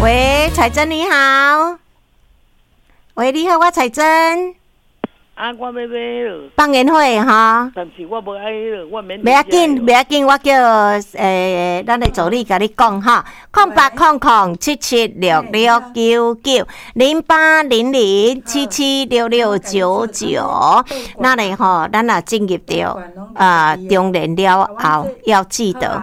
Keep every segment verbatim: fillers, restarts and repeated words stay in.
喂，彩珍你好。喂，你好，我彩珍。 啊，我要买了。 放烟火哈。 但是我无爱了，我免。 不要紧，不要紧，我叫诶，咱的助理甲你讲哈，空八空空七七六六九九零八零零七七六六九九。那里吼，咱若进入到啊中年了后，要记得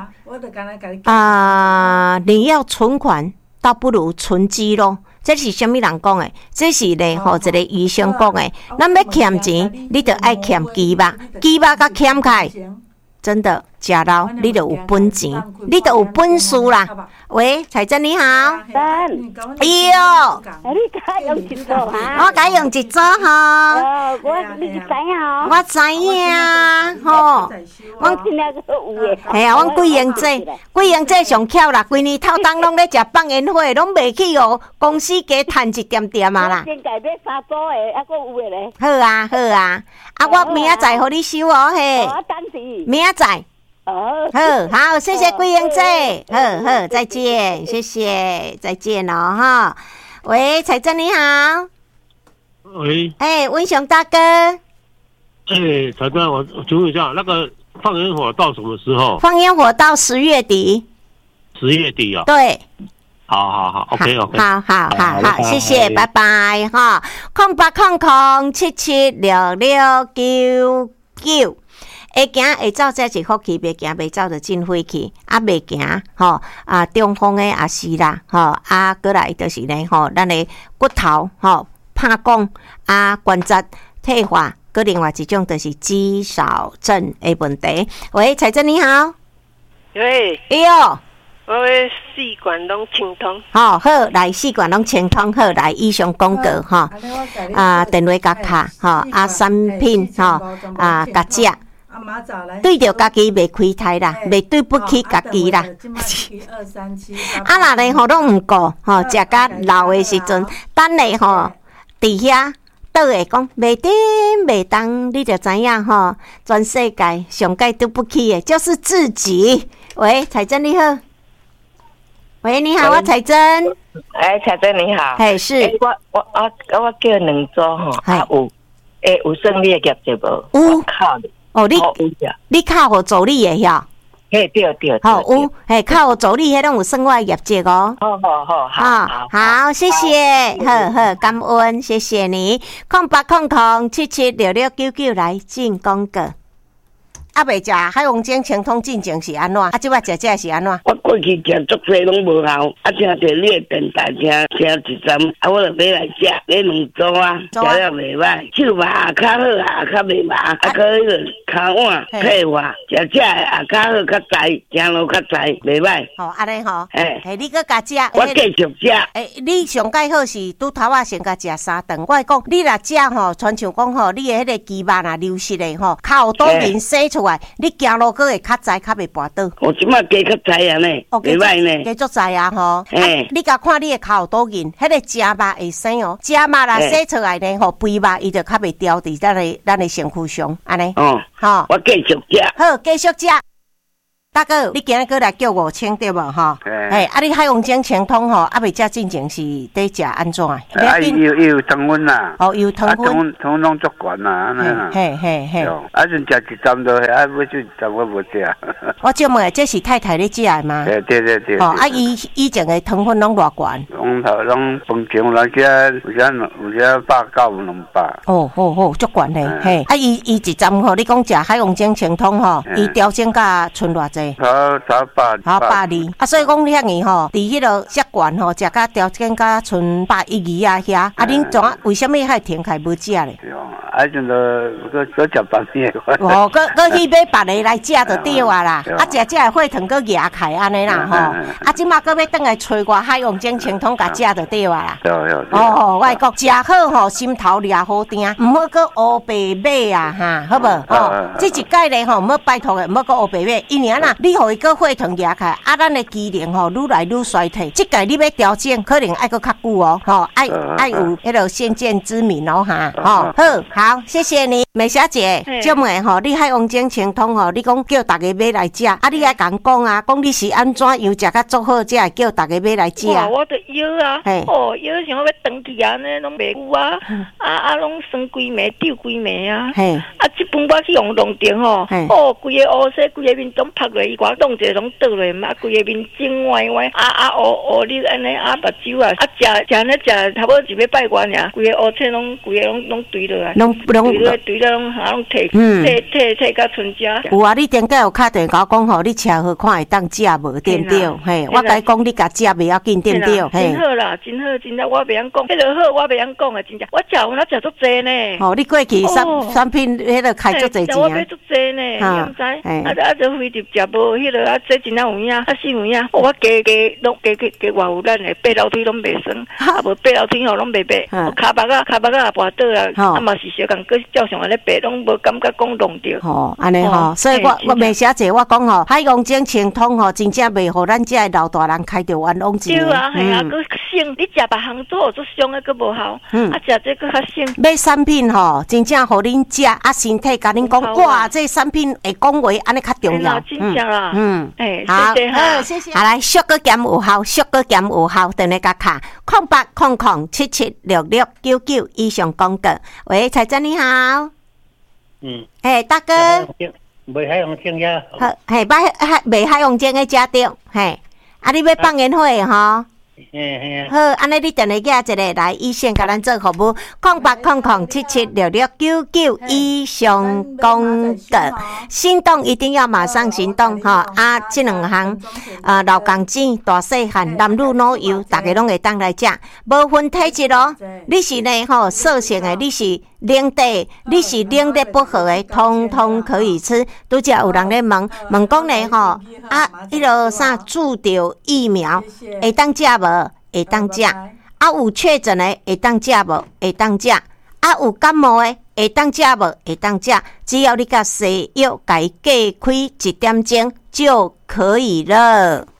啊，你要存款，倒不如存积咯。这是什么人讲的？这是咧吼一个医生讲的。咱要欠钱，你就爱欠鸡肉，鸡肉甲欠开，真的食老，你就有本钱，你就有本事啦。喂，彩珍你好。 丹， 哎呦， 你甲用一组哈？ 我甲用一组吼。 哦，我你知影哦。 我知影吼。 我今仔个有诶。 系啊，阮贵英姐，贵英姐上巧啦，规年透当拢咧食放烟火，拢袂去哦，公司加趁一点点啊啦。 先改买三组诶，还佫有诶咧。 好啊，好啊，啊，我明仔载互你收哦嘿。 我等时。 明仔载。 哦， 好好，谢谢桂英姐，好好，再见，谢谢，再见哦哈。喂，彩珍你好。 喂， 哎，文雄大哥。 哎，彩珍，我请问一下，那个放烟火到什么时候？ 放烟火到十月底。 十月底啊？ 对。 好好好 ，OK OK。 好好好好，谢谢，拜拜哈。空八空空七七六六九九。会行会走，这是福气；袂行袂走，就真晦气。啊，袂行吼啊，中风的也是啦，吼啊，过来就是咧吼，咱的骨头吼怕讲啊，关节退化，搁另外一种就是肌少症的问题。喂，彩珍你好。 喂。 哎呦。 我的四管拢清通。 好、哦，好，来四管拢清通，好，来以上广告哈。啊，电话甲卡，吼啊，产品吼啊，甲食。对着家己袂开台啦，袂对不起家己啦。啊，若咧吼拢毋顾吼，食甲老的时阵，等咧吼伫遐倒会讲袂得袂当，你就知影吼，全世界上界对不起的就是自己。喂，彩珍你好。喂，你好，我彩珍。 哎，彩珍你好。 嘿，是。 欸、我我我我叫两组吼，啊有，诶有算你的业绩无？ 有。 靠你。 哦，你你靠互助理的遐？ 嘿，对对。 好有，嘿靠互助理迄拢有算我的业绩哦。 好好好好好好，谢谢，好好感恩，谢谢你。空八空空七七六六九九来进广告。啊，未食海王精清通进前是安怎？啊，即摆食这是安怎？ 我过去食足济拢无效，啊，听着你的电台听听一站，啊，我就买来食，买两组啊，食了袂歹，手麻也较好啊，也较袂麻，啊，搁迄个骹碗配话，食食的也较好，较知，行路较知，袂歹。 吼，安尼吼， 嘿， 嘿，你搁加食， 我继续食。 诶，你上介好是拄头仔先甲食三顿，我讲你若食吼，亲像讲吼，你的迄个肌肉啊流失的吼，靠多面洗出。你行路搁会较知，较袂跋倒。 我即摆加较知啊呢，袂歹呢。 加足知啊吼。 哎， 你甲看你的骹有多硬，迄个食肉会生哦，食肉啦洗出来呢，吼肥肉伊就较袂掉伫咱的咱的身躯上，安尼。 哦，好，我继续食。 好，继续食。大哥，你今日过来叫五千对无吼？哎，啊，你海王精清通吼，啊，未食进前是伫食安怎？ 啊，有有糖分啦。 哦，有糖分。 糖糖拢足悬啦，安尼啦。 嘿嘿嘿。 啊，阵食一针都，啊，要就一针我无食。 我就问，这是太太你食的吗？ 对对对对。 哦，啊，以以前的糖分拢偌悬？ 拢头拢饭前来些，有些有些百九两百。 哦哦哦，足悬嘞，嘿。啊，伊伊一针吼，你讲食海王精清通吼，伊调整甲剩偌济？ 差差百好百二，啊，所以讲你遐尼吼，伫迄落习惯吼，食甲条件甲剩百一二啊遐，啊，恁怎啊？为什么还停开无食咧？ 啊，阵都搁搁食别的。 哦，搁搁去买别个来食就对啊啦，啊，食食火腾搁牙开安尼啦吼，啊，即马搁要倒来找我海王精清通甲食就对啊啦。哦，我讲食好吼，心头掠好定，毋好搁乌白买啊哈，好无？哦，即一届咧吼，毋好拜托诶，毋好搁乌白买，因为啊呐，你互伊搁火腾牙开，啊，咱的机能吼愈来愈衰退，即届你要调整，可能爱搁较久哦，吼，爱爱有迄个先见之明哦哈，吼，好好，谢谢你。 梅小姐，这么吼，你海王精清通吼，你讲叫大家买来食，啊，你爱讲讲啊，讲你是安怎样食甲做好，才会叫大家买来食。 哇，我都药啊，哦，药想要长去啊，呢拢袂有啊，啊啊，拢生规暝，丢规暝啊，啊，即本我去用弄电吼，哦，规个乌色，规个面拢拍落，伊讲弄一个拢倒落，嘛，规个面肿歪歪，啊啊，乌乌你安尼啊，目睭啊，啊，食食呢食，差不多就要拜完尔，规个乌青拢，规个拢拢堆落来， 拢拢堆落堆落拢拢摕，摕摕摕到春家。 有啊，你顶个有敲电话讲吼，你吃好看会当食无对不对？嘿，我甲你讲，你甲食袂要紧对不对？ 真好啦，真好，真好，我袂晓讲，迄个好，我袂晓讲啊，真正，我食我哪食足济呢？ 哦，你过去产产品迄个开足济钱啊？ 我买足济呢，你毋知？啊啊，就非得食无迄个啊，这真正有影，啊是有影，我加加拢加加加偌有咱的八楼梯拢袂酸，啊无八楼梯吼拢袂白，骹巴啊骹巴啊跋倒啊，啊嘛是小共个照常安尼白，拢无感觉讲弄着。 哦，安尼吼，所以我我梅小姐我讲吼，海洋精清通吼，真正袂互咱这个老大人开着冤枉钱。 对啊，系啊，佮省，你食别项做做伤的佮无效，啊食这佮较省。 买产品吼，真正互恁食，啊身体甲恁讲，哇，这产品会讲话，安尼较重要。 真正啦， 嗯， 哎， 好，好，谢谢。好来，小个减有效，小个减有效，等你甲卡，空八空空七七六六九九以上广告。喂，彩珍你好。 嗯。 哎，大哥。 卖海洋精呀。 好，嘿，卖海卖海洋精的食着，嘿，啊，你要放烟火的吼？ 嘿嘿。 好，安尼你等下寄一个来一线，甲咱做服务，空八空空七七六六九九以上广告。行动一定要马上行动哈！啊，这两项啊，老公子、大细汉、男女老幼，大家拢会当来食，无分体质哦。你是呢吼色性的，你是冷地，你是冷的不好的，通通可以吃。拄则有人咧问，问讲呢吼啊，迄落啥注着疫苗会当食无？会当食。啊，有确诊的会当食无？会当食。啊，有感冒的会当食无？会当食。只要你甲西药甲伊隔开一点钟就可以了。